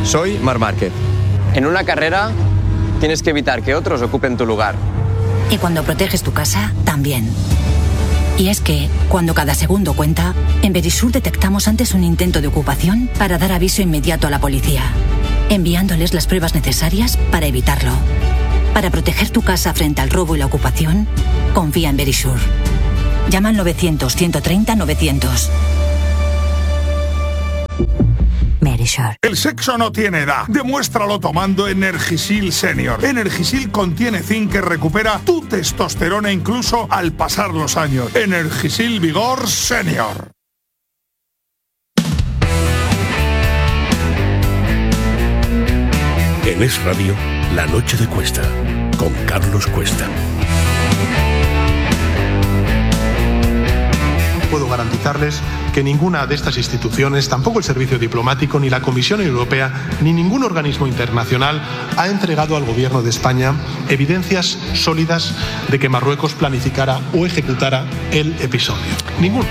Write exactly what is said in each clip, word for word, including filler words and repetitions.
Soy Marc Márquez. En una carrera tienes que evitar que otros ocupen tu lugar. Y cuando proteges tu casa, también. Y es que, cuando cada segundo cuenta, en Verisur detectamos antes un intento de ocupación para dar aviso inmediato a la policía, enviándoles las pruebas necesarias para evitarlo. Para proteger tu casa frente al robo y la ocupación, confía en Verisur. Llama al novecientos, ciento treinta, novecientos. Verisur. El sexo no tiene edad. Demuéstralo tomando Energisil Senior. Energisil contiene zinc que recupera tu testosterona incluso al pasar los años. Energisil Vigor Senior. En Es Radio, La Noche de Cuesta, con Carlos Cuesta. Puedo garantizarles que ninguna de estas instituciones, tampoco el Servicio Diplomático, ni la Comisión Europea, ni ningún organismo internacional ha entregado al Gobierno de España evidencias sólidas de que Marruecos planificara o ejecutara el episodio. Ninguno.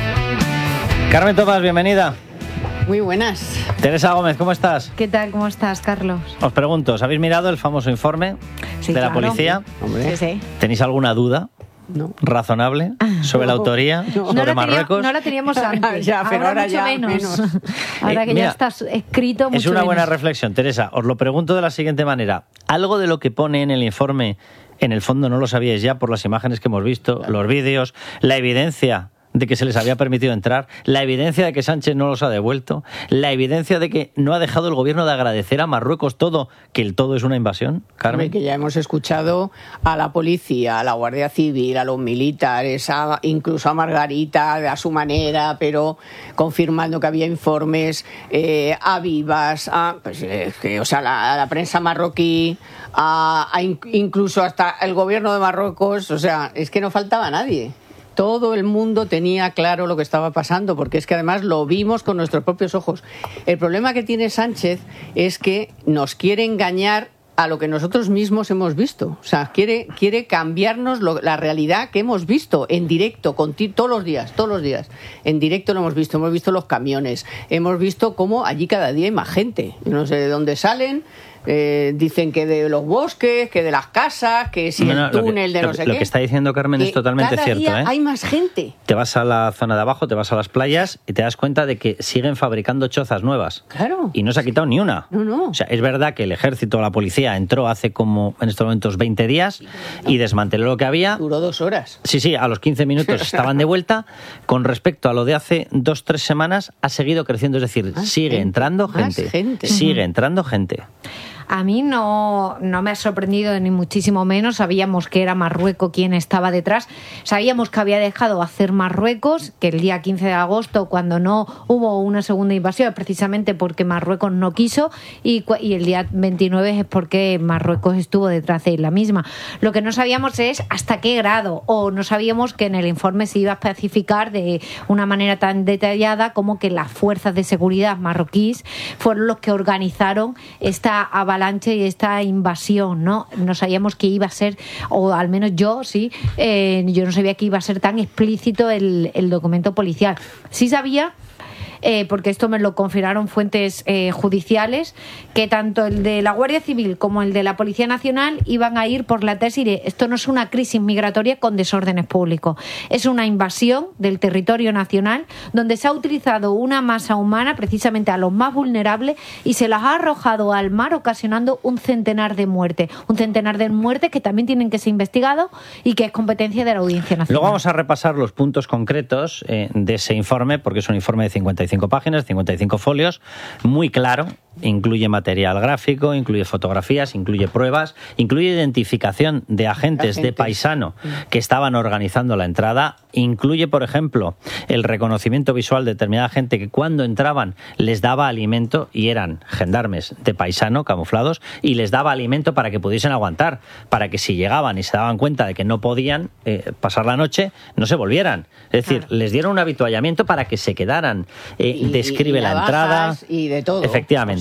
Carmen Tomás, bienvenida. Muy buenas. Teresa Gómez, ¿cómo estás? ¿Qué tal? ¿Cómo estás, Carlos? Os pregunto, ¿os habéis mirado el famoso informe sí, de la claro. policía? Hombre. Sí, sí. ¿Tenéis alguna duda? No. ¿Razonable? ¿Sobre no. la autoría? No. ¿Sobre no Marruecos? Tenía, no la teníamos antes. ya, pero ahora, ahora mucho ya, menos. menos. Ahora eh, que mira, ya está escrito mucho es una menos. buena reflexión, Teresa. Os lo pregunto de la siguiente manera. ¿Algo de lo que pone en el informe, en el fondo no lo sabíais ya por las imágenes que hemos visto, claro. los vídeos, la evidencia de que se les había permitido entrar, la evidencia de que Sánchez no los ha devuelto, la evidencia de que no ha dejado el gobierno de agradecer a Marruecos todo, que el todo es una invasión? Carmen. Que ya hemos escuchado a la policía, a la Guardia Civil, a los militares, a, incluso a Margarita a su manera, pero confirmando que había informes, eh, a Vivas, a, pues, eh, que, o sea, la, a la prensa marroquí, a, a incluso hasta el gobierno de Marruecos, o sea, es que no faltaba nadie. Todo el mundo tenía claro lo que estaba pasando, porque es que además lo vimos con nuestros propios ojos. El problema que tiene Sánchez es que nos quiere engañar a lo que nosotros mismos hemos visto. O sea, quiere, quiere cambiarnos lo, la realidad que hemos visto en directo, con ti, todos los días, todos los días. En directo lo hemos visto, hemos visto los camiones, hemos visto cómo allí cada día hay más gente. No sé de dónde salen. Eh, dicen que de los bosques, que de las casas, que si no, no, el túnel que, de no sé lo qué. Lo que está diciendo Carmen es totalmente cada cierto. Día ¿eh? Hay más gente. Te vas a la zona de abajo, te vas a las playas y te das cuenta de que siguen fabricando chozas nuevas. Claro. Y no se ha quitado ni una. No, no. O sea, es verdad que el ejército o la policía entró hace como en estos momentos veinte días no. y desmanteló lo que había. Duró dos horas. Sí, sí, a los quince minutos estaban de vuelta. Con respecto a lo de hace dos, tres semanas, ha seguido creciendo. Es decir, más sigue gente, entrando gente, gente. Sigue entrando gente. A mí no, no me ha sorprendido ni muchísimo menos. Sabíamos que era Marruecos quien estaba detrás. Sabíamos que había dejado hacer Marruecos, que el día quince de agosto, cuando no hubo una segunda invasión, es precisamente porque Marruecos no quiso, y, y el día veintinueve es porque Marruecos estuvo detrás de la misma. Lo que no sabíamos es hasta qué grado, o no sabíamos que en el informe se iba a especificar de una manera tan detallada como que las fuerzas de seguridad marroquíes fueron los que organizaron esta avalancha y esta invasión, ¿no? No sabíamos que iba a ser, o al menos yo sí, eh, yo no sabía que iba a ser tan explícito el, el documento policial. Sí sabía, eh, porque esto me lo confirmaron fuentes eh, judiciales, que tanto el de la Guardia Civil como el de la Policía Nacional iban a ir por la tesis de esto no es una crisis migratoria con desórdenes públicos, es una invasión del territorio nacional donde se ha utilizado una masa humana precisamente a los más vulnerables y se las ha arrojado al mar ocasionando un centenar de muertes, un centenar de muertes que también tienen que ser investigados y que es competencia de la Audiencia Nacional. Luego vamos a repasar los puntos concretos eh, de ese informe, porque es un informe de cincuenta y cinco páginas, cincuenta y cinco folios, muy claro, incluye material gráfico, incluye fotografías, incluye pruebas, incluye identificación de agentes de paisano que estaban organizando la entrada, incluye, por ejemplo, el reconocimiento visual de determinada gente que cuando entraban les daba alimento y eran gendarmes de paisano camuflados y les daba alimento para que pudiesen aguantar, para que si llegaban y se daban cuenta de que no podían eh, pasar la noche, no se volvieran. Es decir, claro, les dieron un avituallamiento para que se quedaran. Eh, y, describe y la entrada y de todo. Efectivamente.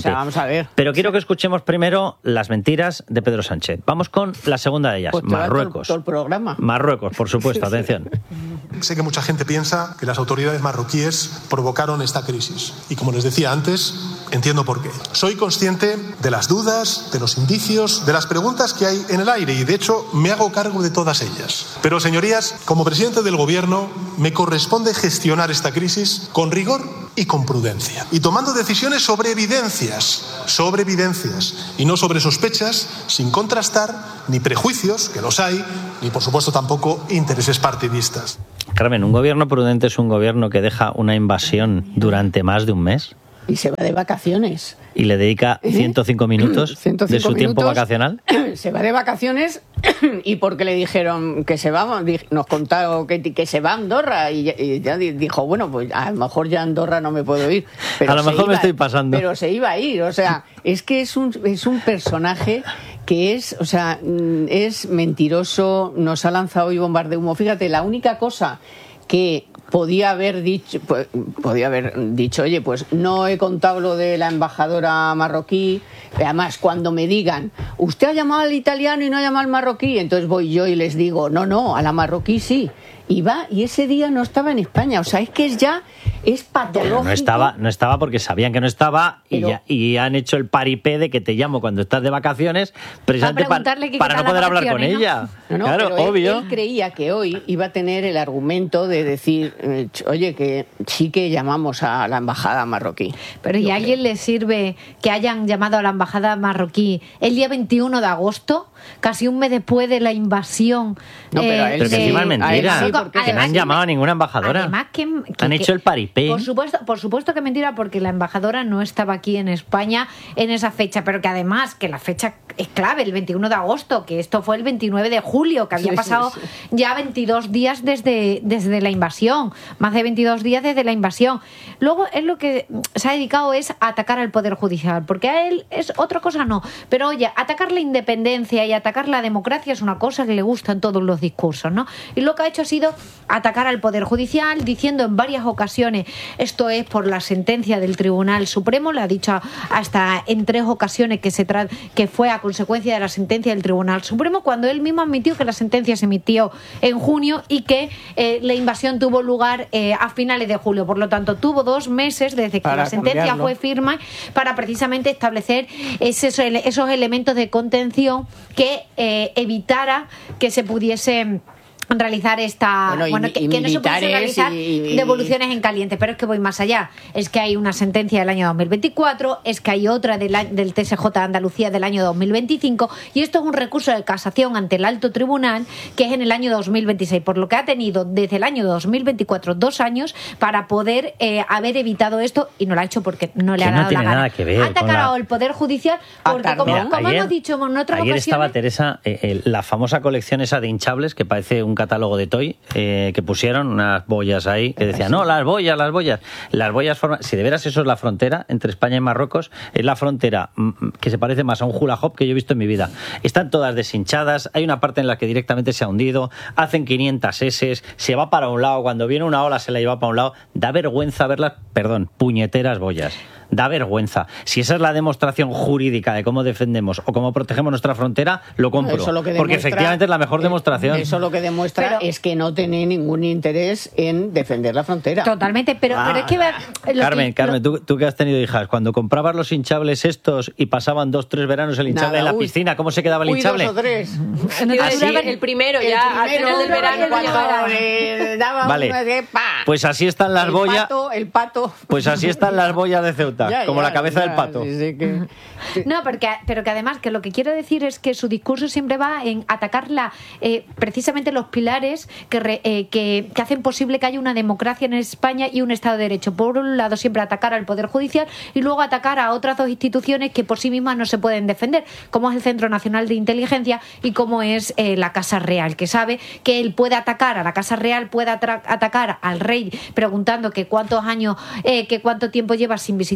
sea, vamos a ver. Pero quiero que escuchemos primero las mentiras de Pedro Sánchez. Vamos con la segunda de ellas, pues Marruecos. Todo el programa. Marruecos, por supuesto, atención. Sé que mucha gente piensa que las autoridades marroquíes provocaron esta crisis. Y como les decía antes, entiendo por qué. Soy consciente de las dudas, de los indicios, de las preguntas que hay en el aire y, de hecho, me hago cargo de todas ellas. Pero, señorías, como presidente del Gobierno, me corresponde gestionar esta crisis con rigor y con prudencia. Y tomando decisiones sobre evidencias, sobre evidencias, y no sobre sospechas, sin contrastar ni prejuicios, que los hay, ni, por supuesto, tampoco intereses partidistas. Carmen, ¿un gobierno prudente es un gobierno que deja una invasión durante más de un mes? Y se va de vacaciones. ¿Y le dedica ciento cinco minutos ciento cinco de su minutos, tiempo vacacional? Se va de vacaciones y porque le dijeron que se va, nos contaron que, que se va a Andorra y, y ya dijo, bueno, pues a lo mejor ya a Andorra no me puedo ir. Pero a lo mejor iba, me estoy pasando. Pero se iba a ir, o sea, es que es un, es un personaje que es, o sea, es mentiroso, nos ha lanzado hoy bombas de humo. Fíjate, la única cosa que podía haber dicho, pues, podía haber dicho, oye, pues no he contado lo de la embajadora marroquí. Además, cuando me digan, usted ha llamado al italiano y no ha llamado al marroquí, entonces voy yo y les digo, no, no, a la marroquí sí. Y va, y ese día no estaba en España. O sea, es que es ya, es patológico. No estaba, no estaba porque sabían que no estaba y, Pero, ya, y han hecho el paripé de que te llamo cuando estás de vacaciones precisamente para, para no poder hablar con ¿no? ella. No, no, claro, pero obvio. Él, él creía que hoy iba a tener el argumento de decir, eh, oye, que sí que llamamos a la embajada marroquí. Pero ¿y a alguien le sirve que hayan llamado a la embajada marroquí el día veintiuno de agosto, casi un mes después de la invasión? No, pero a él Pero que sí, encima es mentira. sí, que no han llamado a ninguna embajadora. Además que, que han que, hecho el paripé. Por supuesto, por supuesto que mentira, porque la embajadora no estaba aquí en España en esa fecha, pero que además que la fecha es clave, el veintiuno de agosto, que esto fue el veintinueve de julio, que había sí, pasado sí, sí. ya veintidós días desde, desde la invasión, más de veintidós días desde la invasión. Luego él lo que se ha dedicado es a atacar al Poder Judicial, porque a él es otra cosa no, pero oye, atacar la independencia y atacar la democracia es una cosa que le gusta en todos los discursos, ¿no? Y lo que ha hecho ha sido atacar al Poder Judicial, diciendo en varias ocasiones, esto es por la sentencia del Tribunal Supremo, le ha dicho hasta en tres ocasiones que se tra- que fue a consecuencia de la sentencia del Tribunal Supremo, cuando él mismo admitió que la sentencia se emitió en junio y que eh, la invasión tuvo lugar eh, a finales de julio. Por lo tanto, tuvo dos meses desde que para la sentencia cambiarlo. fue firme para precisamente establecer esos, esos elementos de contención que eh, evitara que se pudiese realizar esta Bueno, y- bueno que, y que no se pudiese militares realizar y- y- devoluciones en caliente, pero es que voy más allá, es que hay una sentencia del año dos mil veinticuatro, es que hay otra de la- del T S J de Andalucía del año dos mil veinticinco y esto es un recurso de casación ante el alto tribunal que es en el año dos mil veintiséis, por lo que ha tenido desde el año dos mil veinticuatro dos años para poder eh, haber evitado esto y no lo ha hecho porque no le Que ha no dado tiene la gana. nada que ver ha con atacado la- al Poder Judicial porque Atar- como, Mira, como ayer- hemos dicho en otras Ayer ocasiones, estaba Teresa, eh, eh, la famosa colección esa de hinchables que parece un catálogo de Toy, eh, que pusieron unas boyas ahí que decían, no, las boyas, las boyas. Las boyas forman, si de veras eso es la frontera entre España y Marruecos, es la frontera mm, que se parece más a un hula hop que yo he visto en mi vida. Están todas deshinchadas, hay una parte en la que directamente se ha hundido, hacen quinientas eses, se va para un lado, cuando viene una ola se la lleva para un lado. Da vergüenza verlas, perdón, puñeteras boyas. Da vergüenza. Si esa es la demostración jurídica de cómo defendemos o cómo protegemos nuestra frontera, lo compro. Eso lo que porque demuestra- efectivamente es la mejor demostración. Eso lo que demuestra Pero- es que no tiene ningún interés en defender la frontera. totalmente, pero, Ah, pero es que ver, lo Carmen, que- Carmen, tú, tú que has tenido hijas, cuando comprabas los hinchables estos y pasaban dos, tres veranos el hinchable Nada, en la uy. piscina, ¿cómo se quedaba el Uy, hinchable? dos o tres. No te Así- duraban El primero, El ya al primero, final del verano cuando llegaba. le daba Vale. una de pa. Pues así están las el boyas. pato, el pato. Pues así están las boyas de Ceuta, Ya, como ya, la cabeza ya, del pato. sí, sí, que- No, porque, pero que además que lo que quiero decir es que su discurso siempre va en atacar la, eh, precisamente los pilares que, re- eh, que, que hacen posible que haya una democracia en España y un Estado de Derecho. Por un lado siempre atacar al Poder Judicial y luego atacar a otras dos instituciones que por sí mismas no se pueden defender, como es el Centro Nacional de Inteligencia y como es eh, la Casa Real, que sabe que él puede atacar a la Casa Real, puede atra- atacar al rey preguntando que cuántos años, eh, que cuánto tiempo lleva sin visitar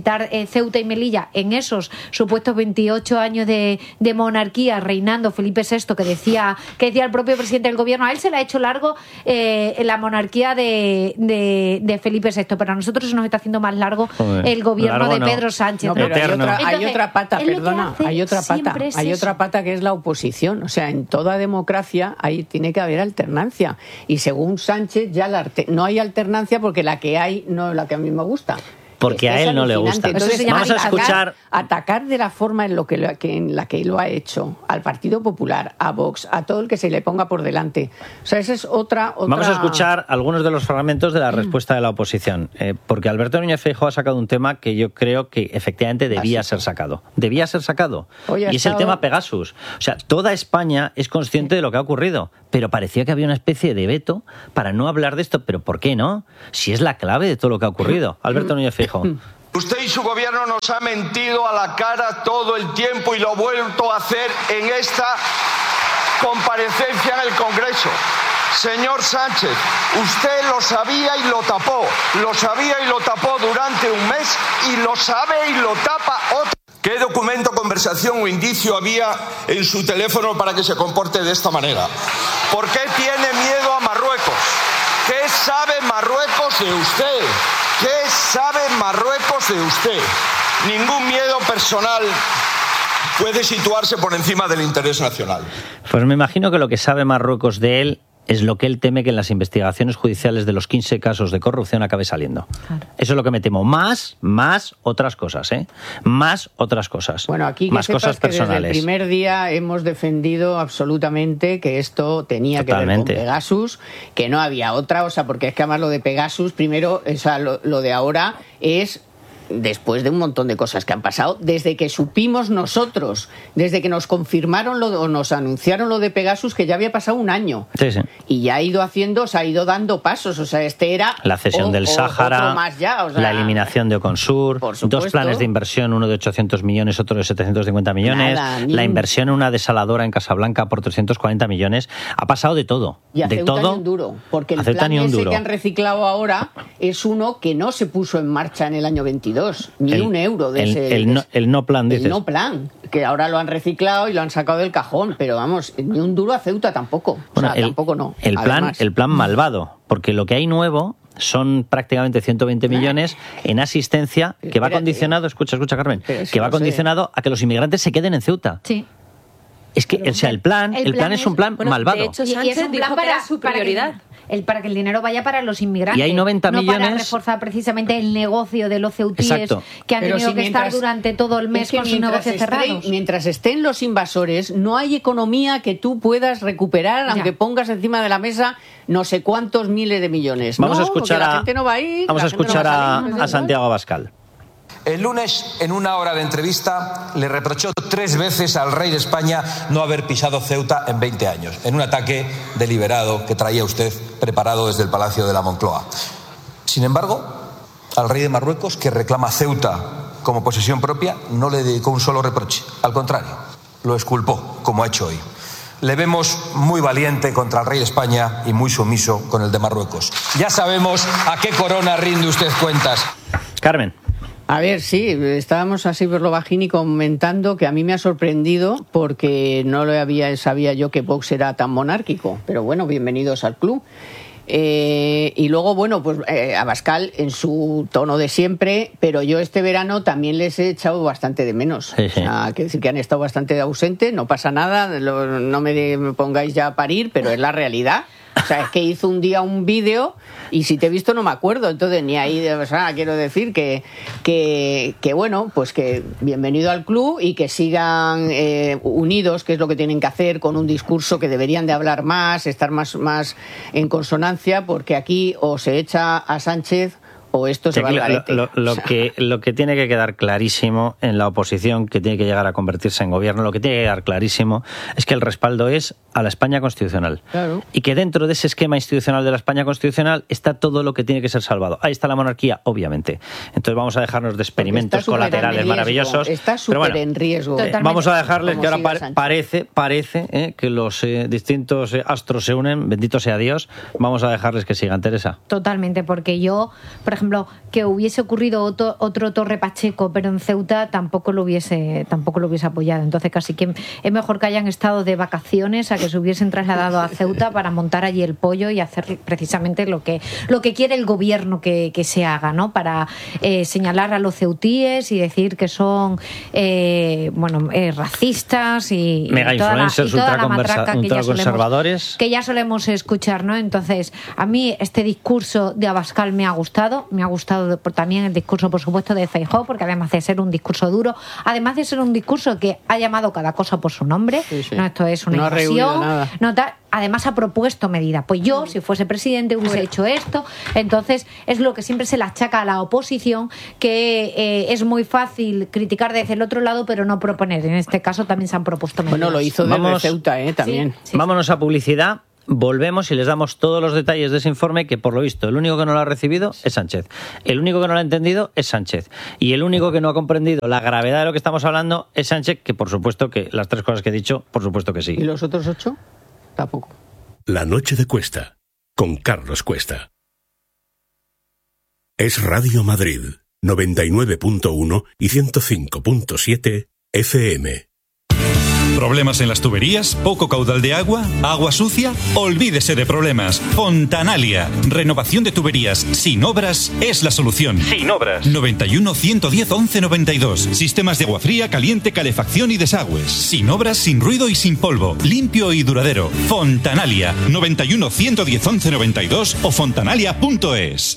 pintar eh, Ceuta y Melilla en esos supuestos veintiocho años de, de monarquía reinando Felipe sexto, que decía que decía el propio presidente del gobierno, a él se le ha hecho largo eh, la monarquía de, de, de Felipe sexto, pero a nosotros se nos está haciendo más largo Joder, el gobierno largo de Pedro no. Sánchez. No, pero hay otra, Entonces, hay otra pata, perdona, hay otra pata, hay otra pata que es la oposición. O sea, en toda democracia ahí tiene que haber alternancia. Y según Sánchez ya la, no hay alternancia porque la que hay no es la que a mí me gusta. Porque es a él no le gusta. Entonces, vamos a escuchar... Atacar de la forma en, lo que, lo, que, en la que lo ha hecho al Partido Popular, a Vox, a todo el que se le ponga por delante. O sea, esa es otra... otra... Vamos a escuchar algunos de los fragmentos de la respuesta de la oposición. Eh, porque Alberto Núñez Feijóo ha sacado un tema que yo creo que efectivamente debía ser sacado. Debía ser sacado. Hoy y es estado... el tema Pegasus. O sea, toda España es consciente de lo que ha ocurrido, pero parecía que había una especie de veto para no hablar de esto. ¿Pero por qué no? Si es la clave de todo lo que ha ocurrido. Alberto Núñez Feijóo. Usted y su gobierno nos ha mentido a la cara todo el tiempo y lo ha vuelto a hacer en esta comparecencia en el Congreso. Señor Sánchez, usted lo sabía y lo tapó, lo sabía y lo tapó durante un mes y lo sabe y lo tapa otro. ¿Qué documento, conversación o indicio había en su teléfono para que se comporte de esta manera? ¿Por qué tiene miedo a Marruecos? ¿Qué sabe Marruecos de usted? ¿Qué sabe Marruecos de usted? Ningún miedo personal puede situarse por encima del interés nacional. Pues me imagino que lo que sabe Marruecos de él es lo que él teme que en las investigaciones judiciales de los quince casos de corrupción acabe saliendo. Claro. Eso es lo que me temo. Más, más otras cosas, ¿eh? Más otras cosas. Bueno, aquí más que cosas que personales. Desde el primer día hemos defendido absolutamente que esto tenía Totalmente. que ver con Pegasus, que no había otra, o sea, porque es que además lo de Pegasus, primero, o sea, lo, lo de ahora es... después de un montón de cosas que han pasado, desde que supimos nosotros, desde que nos confirmaron lo, o nos anunciaron lo de Pegasus, que ya había pasado un año. Sí, sí. Y ya ha ido haciendo, se ha ido dando pasos. O sea, este era... La cesión o, del o, Sáhara, más ya, o sea, la eliminación de Oconsur, dos planes de inversión, uno de ochocientos millones, otro de setecientos cincuenta millones, Nada, ni... la inversión en una desaladora en Casablanca por trescientos cuarenta millones. Ha pasado de todo. Y a de Ceuta todo. Ni un duro, porque el Ceuta plan ni un ese duro. que han reciclado ahora es uno que no se puso en marcha en el año veintidós. Ni el, un euro de el, ese... El no, el no plan, dices. El no plan, que ahora lo han reciclado y lo han sacado del cajón, pero vamos, ni un duro a Ceuta tampoco. Bueno, o sea, el, tampoco no. El plan, el plan malvado, porque lo que hay nuevo son prácticamente ciento veinte millones en asistencia que Espérate, va condicionado, escucha, escucha Carmen, que va no condicionado sé. a que los inmigrantes se queden en Ceuta. Sí. Es que, o sea, el plan, el, el plan, plan es un plan bueno, malvado. De hecho, Sánchez y, y es un plan para su prioridad. Para que, el, para que el dinero vaya para los inmigrantes. Y hay noventa no millones. Para reforzar precisamente el negocio de los ceutíes. Exacto. Que han Pero tenido si que mientras, estar durante todo el mes es que con sus negocios estén, cerrados. Mientras estén los invasores, no hay economía que tú puedas recuperar, ya. aunque pongas encima de la mesa no sé cuántos miles de millones. Vamos no, a escuchar, la a, gente no va a, ir, vamos a, escuchar no a, a, a Santiago Abascal. El lunes, en una hora de entrevista, le reprochó tres veces al rey de España no haber pisado Ceuta en veinte años, en un ataque deliberado que traía usted preparado desde el Palacio de la Moncloa. Sin embargo, al rey de Marruecos, que reclama Ceuta como posesión propia, no le dedicó un solo reproche. Al contrario, lo exculpó, como ha hecho hoy. Le vemos muy valiente contra el rey de España y muy sumiso con el de Marruecos. Ya sabemos a qué corona rinde usted cuentas. Carmen. A ver, sí, estábamos así por lo bajín y comentando que a mí me ha sorprendido porque no lo había, sabía yo que Vox era tan monárquico. Pero bueno, bienvenidos al club. Eh, y luego, bueno, pues eh, Abascal en su tono de siempre, pero yo este verano también les he echado bastante de menos. Sí, sí. O sea, quiero decir que han estado bastante ausentes, no pasa nada, lo, no me, de, me pongáis ya a parir, pero es la realidad. O sea, es que hizo un día un vídeo y si te he visto no me acuerdo, entonces ni ahí, o sea, quiero decir que, que, que bueno, pues que bienvenido al club y que sigan eh, unidos, que es lo que tienen que hacer, con un discurso que deberían de hablar más, estar más, más en consonancia, porque aquí o se echa a Sánchez o esto se va al garete. Lo, lo, lo, que, lo que tiene que quedar clarísimo en la oposición, que tiene que llegar a convertirse en gobierno, lo que tiene que quedar clarísimo es que el respaldo es a la España constitucional. Claro. Y que dentro de ese esquema institucional de la España constitucional está todo lo que tiene que ser salvado. Ahí está la monarquía, obviamente. Entonces vamos a dejarnos de experimentos colaterales maravillosos. Está súper bueno, en riesgo. Totalmente. Vamos a dejarles que ahora pa parece, parece eh, que los eh, distintos eh, astros se unen, bendito sea Dios. Vamos a dejarles que sigan, Teresa. Totalmente, porque yo, por ejemplo, ejemplo, que hubiese ocurrido otro, otro Torre Pacheco, pero en Ceuta tampoco lo hubiese tampoco lo hubiese apoyado. Entonces casi que es mejor que hayan estado de vacaciones a que se hubiesen trasladado a Ceuta para montar allí el pollo y hacer precisamente lo que lo que quiere el gobierno que, que se haga, ¿no? Para eh, señalar a los ceutíes y decir que son eh, bueno eh, racistas y, mega y toda la, influencers, y toda la matraca que ya, ultraconservadores. solemos, que ya solemos escuchar, ¿no? Entonces, a mí este discurso de Abascal me ha gustado, me ha gustado también el discurso, por supuesto, de Feijóo, porque además de ser un discurso duro, además de ser un discurso que ha llamado cada cosa por su nombre, sí, sí. no esto es una no invasión, no tal, además ha propuesto medidas. Pues yo, si fuese presidente, hubiese hecho esto. Entonces, es lo que siempre se le achaca a la oposición, que eh, es muy fácil criticar desde el otro lado, pero no proponer. En este caso también se han propuesto medidas. Bueno, lo hizo desde Vamos, Ceuta, ¿eh? También. Sí, sí, Vámonos a publicidad. Volvemos y les damos todos los detalles de ese informe, que por lo visto el único que no lo ha recibido es Sánchez, el único que no lo ha entendido es Sánchez, y el único que no ha comprendido la gravedad de lo que estamos hablando es Sánchez, que por supuesto que las tres cosas que he dicho, por supuesto que sí. ¿Y los otros ocho? Tampoco. La noche de Cuesta, con Carlos Cuesta. Es Radio Madrid, noventa y nueve punto uno y ciento cinco punto siete F M. ¿Problemas en las tuberías? ¿Poco caudal de agua? ¿Agua sucia? Olvídese de problemas. Fontanalia. Renovación de tuberías sin obras es la solución. Sin obras. noventa y uno, ciento diez, once noventa y dos. Sistemas de agua fría, caliente, calefacción y desagües. Sin obras, sin ruido y sin polvo. Limpio y duradero. Fontanalia. noventa y uno, ciento diez, once noventa y dos o fontanalia punto es.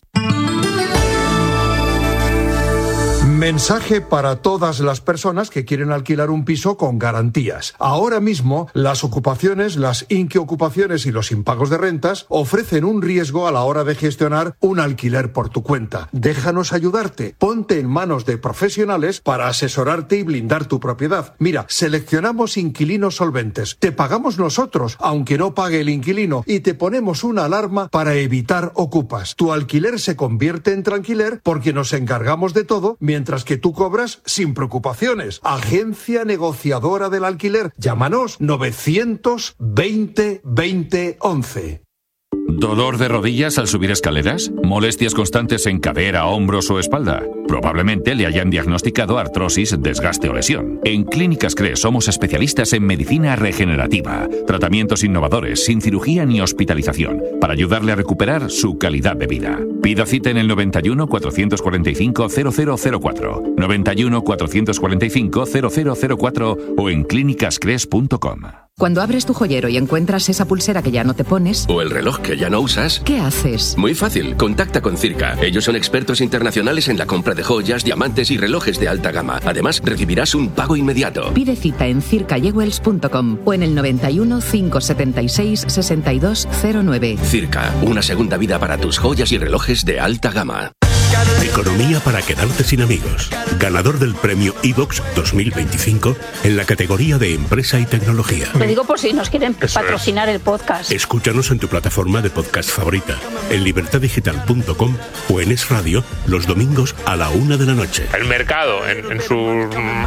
Mensaje para todas las personas que quieren alquilar un piso con garantías. Ahora mismo, las ocupaciones, las inquiocupaciones y los impagos de rentas ofrecen un riesgo a la hora de gestionar un alquiler por tu cuenta. Déjanos ayudarte. Ponte en manos de profesionales para asesorarte y blindar tu propiedad. Mira, seleccionamos inquilinos solventes. Te pagamos nosotros, aunque no pague el inquilino, y te ponemos una alarma para evitar ocupas. Tu alquiler se convierte en tranquiler porque nos encargamos de todo, mientras que tú cobras sin preocupaciones. Agencia negociadora del alquiler. Llámanos novecientos veinte veinte once. ¿Dolor de rodillas al subir escaleras? ¿Molestias constantes en cadera, hombros o espalda? Probablemente le hayan diagnosticado artrosis, desgaste o lesión. En Clínicas Cres somos especialistas en medicina regenerativa, tratamientos innovadores, sin cirugía ni hospitalización, para ayudarle a recuperar su calidad de vida. Pida cita en el noventa y uno, cuatrocientos cuarenta y cinco, cero cero cero cuatro, noventa y uno, cuatrocientos cuarenta y cinco, cero cero cero cuatro o en clínicas cres punto com. Cuando abres tu joyero y encuentras esa pulsera que ya no te pones, o el reloj que ya no usas, ¿qué haces? Muy fácil, contacta con Circa. Ellos son expertos internacionales en la compra de joyas, diamantes y relojes de alta gama. Además, recibirás un pago inmediato. Pide cita en circa jewels punto com o en el noventa y uno, cinco setenta y seis, sesenta y dos cero nueve. Circa, una segunda vida para tus joyas y relojes de alta gama. Economía para quedarte sin amigos. Ganador del premio iVox dos mil veinticinco en la categoría de empresa y tecnología. Lo digo por si nos quieren Eso patrocinar es. el podcast. Escúchanos en tu plataforma de podcast favorita, en libertad digital punto com o en Es Radio los domingos a la una de la noche. El mercado en, en su...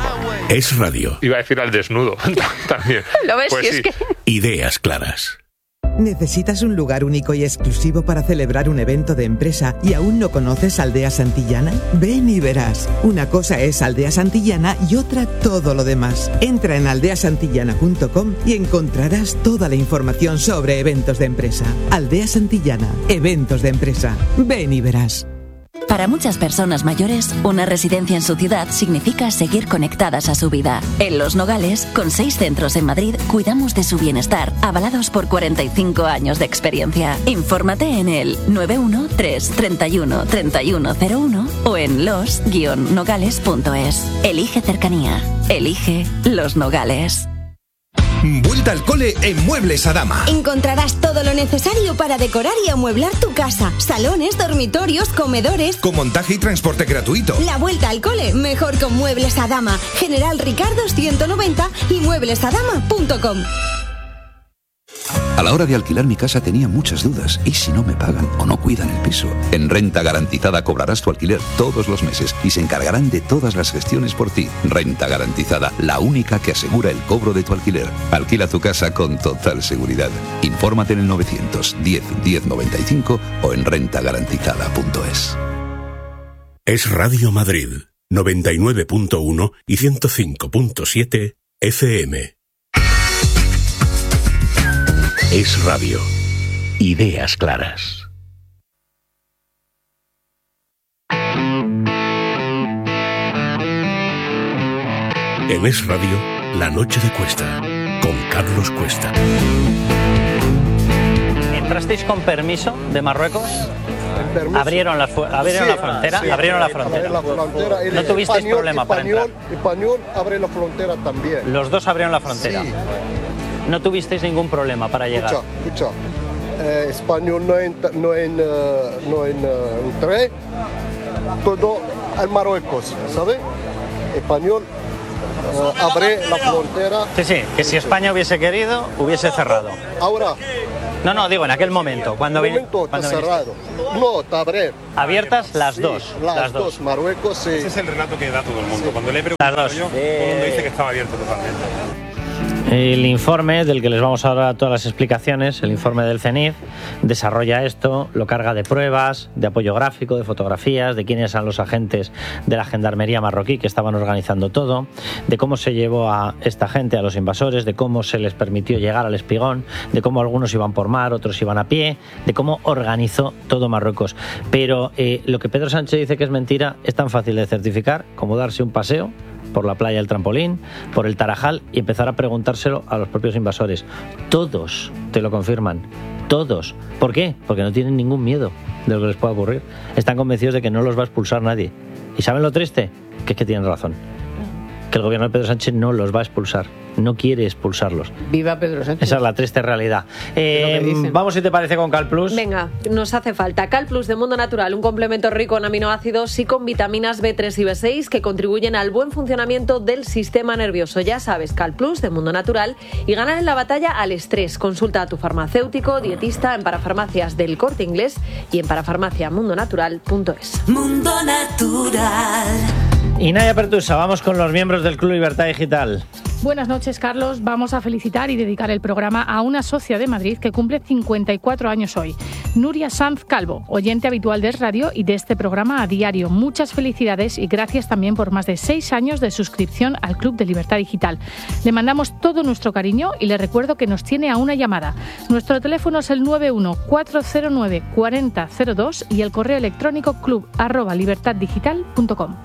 Es Radio. Iba a decir al desnudo también. ¿Lo ves? Pues si sí. es que... Ideas claras. ¿Necesitas un lugar único y exclusivo para celebrar un evento de empresa y aún no conoces Aldea Santillana? Ven y verás. Una cosa es Aldea Santillana y otra todo lo demás. Entra en aldea santillana punto com y encontrarás toda la información sobre eventos de empresa. Aldea Santillana, eventos de empresa. Ven y verás. Para muchas personas mayores, una residencia en su ciudad significa seguir conectadas a su vida. En Los Nogales, con seis centros en Madrid, cuidamos de su bienestar, avalados por cuarenta y cinco años de experiencia. Infórmate en el nueve uno tres, treinta y uno, treinta y uno cero uno o en los guion nogales punto es. Elige cercanía. Elige Los Nogales. Vuelta al cole en Muebles Adama. Encontrarás todo lo necesario para decorar y amueblar tu casa. Salones, dormitorios, comedores. Con montaje y transporte gratuito. La vuelta al cole mejor con Muebles Adama. General Ricardo ciento noventa y muebles adama punto com. A la hora de alquilar mi casa tenía muchas dudas. ¿Y si no me pagan o no cuidan el piso? En Renta Garantizada cobrarás tu alquiler todos los meses y se encargarán de todas las gestiones por ti. Renta Garantizada, la única que asegura el cobro de tu alquiler. Alquila tu casa con total seguridad. Infórmate en el novecientos diez, diez noventa y cinco o en renta garantizada punto es. Es Radio Madrid, noventa y nueve punto uno y ciento cinco punto siete F M. Es Radio. Ideas claras. En Es Radio, La Noche de Cuesta, con Carlos Cuesta. ¿Entrasteis con permiso de Marruecos? Abrieron la, abrieron sí, la frontera, sí, abrieron la frontera. La frontera. No tuvisteis español, problema español, para entrar. Español abre la frontera también. Los dos abrieron la frontera. Sí. No tuvisteis ningún problema para llegar. Escucha, escucha. Eh, español no entra, no en, uh, no en uh, entré, todo al Marruecos, ¿sabes? Español uh, abre la frontera. Sí, sí, que si España hubiese querido, hubiese cerrado. Ahora. No, no, digo en aquel momento. Cuando en momento vin, cuando está cerrado. No, está abierto. Abiertas las sí, dos. Las, las dos. dos. Marruecos, sí. Ese es el relato que da todo el mundo. Sí. Cuando le he preguntado yo, todo el mundo dice que estaba abierto totalmente. El informe del que les vamos a dar todas las explicaciones, el informe del CENIF, desarrolla esto, lo carga de pruebas, de apoyo gráfico, de fotografías, de quiénes eran los agentes de la gendarmería marroquí que estaban organizando todo, de cómo se llevó a esta gente, a los invasores, de cómo se les permitió llegar al Espigón, de cómo algunos iban por mar, otros iban a pie, de cómo organizó todo Marruecos. Pero eh, lo que Pedro Sánchez dice que es mentira es tan fácil de certificar como darse un paseo por la playa del Trampolín, por el Tarajal y empezar a preguntárselo a los propios invasores. Todos te lo confirman, todos. ¿Por qué? Porque no tienen ningún miedo de lo que les pueda ocurrir. Están convencidos de que no los va a expulsar nadie. ¿Y saben lo triste? Que es que tienen razón. Que el gobierno de Pedro Sánchez no los va a expulsar. No quiere expulsarlos. Viva Pedro Sánchez. Esa es la triste realidad. Eh, vamos, si te parece, con Cal Plus. Venga, nos hace falta Cal Plus de Mundo Natural, un complemento rico en aminoácidos y con vitaminas B tres y B seis que contribuyen al buen funcionamiento del sistema nervioso. Ya sabes, Cal Plus de Mundo Natural y ganar en la batalla al estrés. Consulta a tu farmacéutico, dietista en Parafarmacias del Corte Inglés y en parafarmacia mundo natural punto es. Mundo Natural. Y Naya Pertusa, vamos con los miembros del Club Libertad Digital. Buenas noches, Carlos. Vamos a felicitar y dedicar el programa a una socia de Madrid que cumple cincuenta y cuatro años hoy. Nuria Sanz Calvo, oyente habitual de Es Radio y de este programa a diario. Muchas felicidades y gracias también por más de seis años de suscripción al Club de Libertad Digital. Le mandamos todo nuestro cariño y le recuerdo que nos tiene a una llamada. Nuestro teléfono es el nueve uno cuatro cero nueve cuatro cero cero dos y el correo electrónico club arroba libertad digital punto com.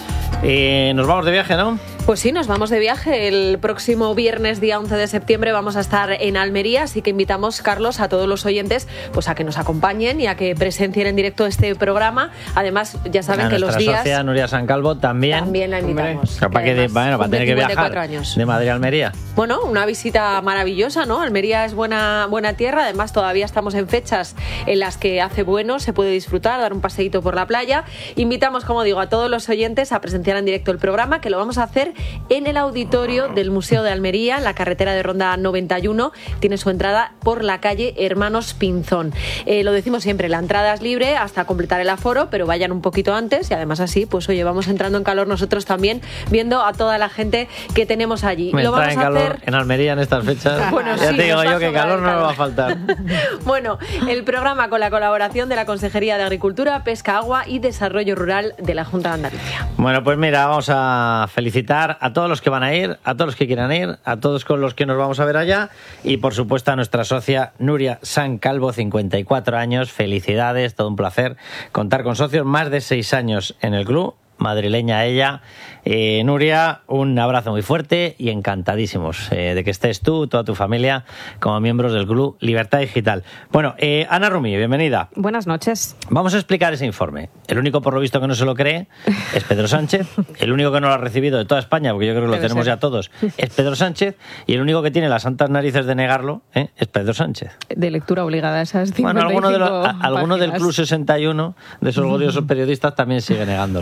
Eh, nos vamos de viaje, ¿no? Pues sí, nos vamos de viaje. El próximo viernes, día once de septiembre, vamos a estar en Almería, así que invitamos, Carlos, a todos los oyentes pues a que nos acompañen y a que presencien en directo este programa. Además, ya saben a que los días... socia Nuria Sanz Calvo también. También la invitamos. Para que, bueno, para tener que viajar años. De Madrid a Almería. Bueno, una visita maravillosa, ¿no? Almería es buena, buena tierra, además todavía estamos en fechas en las que hace bueno, se puede disfrutar, dar un paseíto por la playa. Invitamos, como digo, a todos los oyentes a presenciar en directo el programa, que lo vamos a hacer en el auditorio del Museo de Almería, en la carretera de Ronda noventa y uno. Tiene su entrada por la calle Hermanos Pinzón. Eh, lo decimos siempre, la entrada es libre hasta completar el aforo, pero vayan un poquito antes y además así, pues oye, vamos entrando en calor nosotros también, viendo a toda la gente que tenemos allí. Me lo vamos en a calor hacer en Almería en estas fechas. Bueno, ya sí, te digo nos yo que calor no nos va a faltar. Bueno, el programa con la colaboración de la Consejería de Agricultura, Pesca, Agua y Desarrollo Rural de la Junta de Andalucía. Bueno, pues mira, vamos a felicitar a todos los que van a ir, a todos los que quieran ir, a todos con los que nos vamos a ver allá y por supuesto a nuestra socia Nuria Sanz Calvo, cincuenta y cuatro años, felicidades, todo un placer contar con socios, más de seis años en el club, madrileña ella. Eh, Nuria, un abrazo muy fuerte y encantadísimos eh, de que estés tú, toda tu familia, como miembros del Club Libertad Digital. Bueno, eh, Ana Rumi, bienvenida. Buenas noches. Vamos a explicar ese informe. El único, por lo visto, que no se lo cree es Pedro Sánchez. El único que no lo ha recibido de toda España, porque yo creo que lo Debe tenemos ser. ya todos, es Pedro Sánchez. Y el único que tiene las santas narices de negarlo ¿eh? es Pedro Sánchez. De lectura obligada esas cincuenta y cinco Bueno, alguno, de los, a, alguno del Club sesenta y uno, de esos gloriosos periodistas, también sigue negándolo. ¿eh?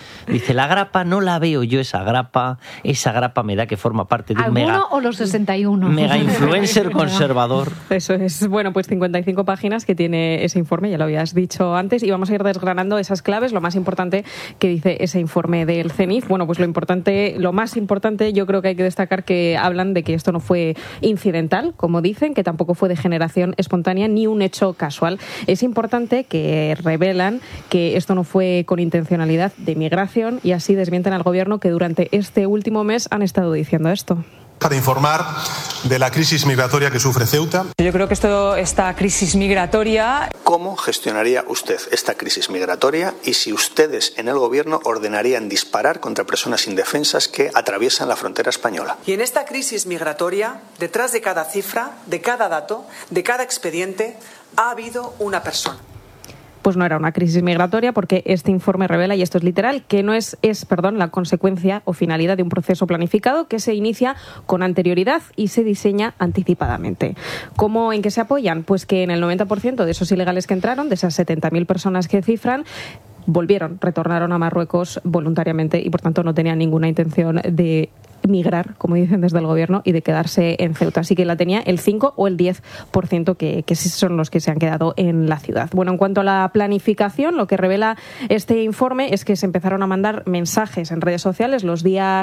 Dice, la grapa no la veo yo, esa grapa, esa grapa me da que forma parte de un ¿Alguno mega, o los sesenta y uno? mega influencer conservador. Eso es. Bueno, pues cincuenta y cinco páginas que tiene ese informe, ya lo habías dicho antes, y vamos a ir desgranando esas claves, lo más importante que dice ese informe del CENIF. Bueno, pues lo importante, lo más importante, yo creo que hay que destacar que hablan de que esto no fue incidental, como dicen, que tampoco fue de generación espontánea ni un hecho casual. Es importante que revelan que esto no fue con intencionalidad de migración y así desmienten al gobierno que durante este último mes han estado diciendo esto. Para informar de la crisis migratoria que sufre Ceuta. Yo creo que esto, esta crisis migratoria... ¿Cómo gestionaría usted esta crisis migratoria y si ustedes en el gobierno ordenarían disparar contra personas indefensas que atraviesan la frontera española? Y en esta crisis migratoria, detrás de cada cifra, de cada dato, de cada expediente, ha habido una persona. Pues no era una crisis migratoria porque este informe revela, y esto es literal, que no es, es perdón, la consecuencia o finalidad de un proceso planificado que se inicia con anterioridad y se diseña anticipadamente. ¿Cómo, en qué se apoyan? Pues que en el noventa por ciento de esos ilegales que entraron, de esas setenta mil personas que cifran, volvieron, retornaron a Marruecos voluntariamente y por tanto no tenían ninguna intención de migrar, como dicen desde el gobierno, y de quedarse en Ceuta. Así que la tenía el cinco o el diez por ciento que, que son los que se han quedado en la ciudad. Bueno, en cuanto a la planificación, lo que revela este informe es que se empezaron a mandar mensajes en redes sociales los días